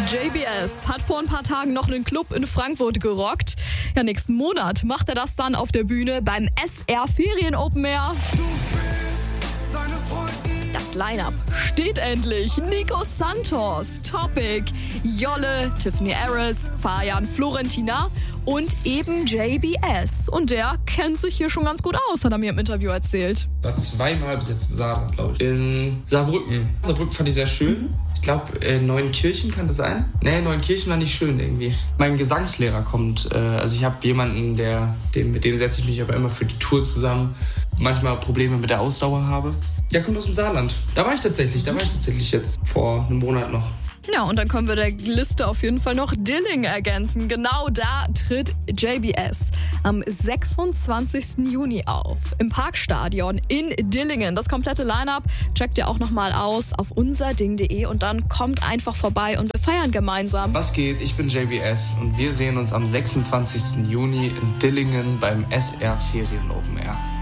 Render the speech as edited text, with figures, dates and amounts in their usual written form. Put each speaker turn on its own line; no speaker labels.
JBS hat vor ein paar Tagen noch einen Club in Frankfurt gerockt. Ja, nächsten Monat macht er das dann auf der Bühne beim SR Ferien Open Air. Das Line-Up steht endlich. Nico Santos, Topic, Jolle, Tiffany Harris, Fajan Florentina und eben JBS. Und der kennt sich hier schon ganz gut aus, hat er mir im Interview erzählt.
War zweimal bis jetzt im Saarland, glaube ich. In Saarbrücken. Saarbrücken fand ich sehr schön. Ich glaube, Neuenkirchen kann das sein? Nee, Neuenkirchen war nicht schön irgendwie. Mein Gesangslehrer kommt. Also ich habe jemanden, mit dem setze ich mich aber immer für die Tour zusammen. Manchmal Probleme mit der Ausdauer habe. Der kommt aus dem Saarland. Da war ich tatsächlich jetzt vor einem Monat noch.
Ja, und dann können wir der Liste auf jeden Fall noch Dillingen ergänzen. Genau da tritt JBS am 26. Juni auf. Im Parkstadion in Dillingen. Das komplette Line-Up checkt ihr auch nochmal aus auf unserding.de und dann kommt einfach vorbei und wir feiern gemeinsam.
Was geht? Ich bin JBS und wir sehen uns am 26. Juni in Dillingen beim SR Ferien Open Air.